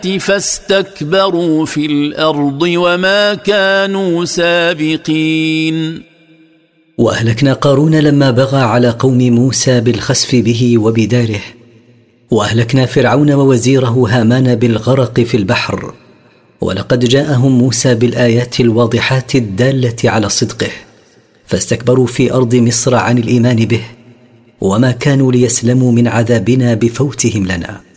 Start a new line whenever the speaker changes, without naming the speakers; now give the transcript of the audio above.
فاستكبروا في الأرض وما كانوا سابقين.
وأهلكنا قارون لما بغى على قوم موسى بالخسف به وبداره، وأهلكنا فرعون ووزيره هامان بالغرق في البحر. ولقد جاءهم موسى بالآيات الواضحات الدالة على صدقه، فاستكبروا في أرض مصر عن الإيمان به، وما كانوا ليسلموا من عذابنا بفوتهم لنا.